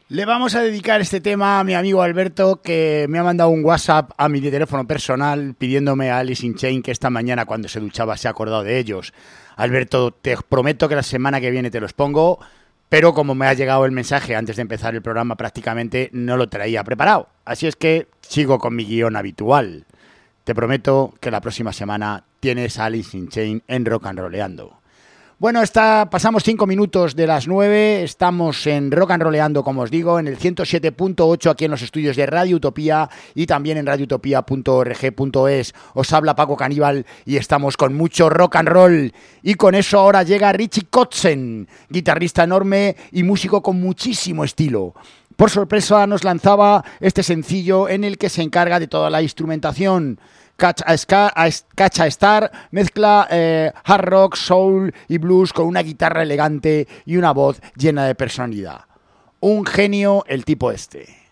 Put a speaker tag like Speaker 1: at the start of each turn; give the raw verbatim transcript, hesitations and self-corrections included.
Speaker 1: Le vamos a dedicar este tema a mi amigo Alberto, que me ha mandado un WhatsApp a mi teléfono personal pidiéndome a Alice in Chains, que esta mañana cuando se duchaba se ha acordado de ellos. Alberto, te prometo que la semana que viene te los pongo, pero como me ha llegado el mensaje antes de empezar el programa, prácticamente no lo traía preparado. Así es que sigo con mi guión habitual. Te prometo que la próxima semana tienes a Alice in Chains en Rock and Rolleando. Bueno, está, pasamos cinco minutos de las nueve, estamos en Rock and Rolleando, como os digo, en el ciento siete punto ocho aquí en los estudios de Radio Utopía y también en radio utopía punto org punto es. Os habla Paco Caníbal y estamos con mucho rock and roll. Y con eso ahora llega Richie Kotzen, guitarrista enorme y músico con muchísimo estilo. Por sorpresa nos lanzaba este sencillo en el que se encarga de toda la instrumentación. Catch a, Scar, a, Catch a Star mezcla eh, hard rock, soul y blues con una guitarra elegante y una voz llena de personalidad. Un genio el tipo este.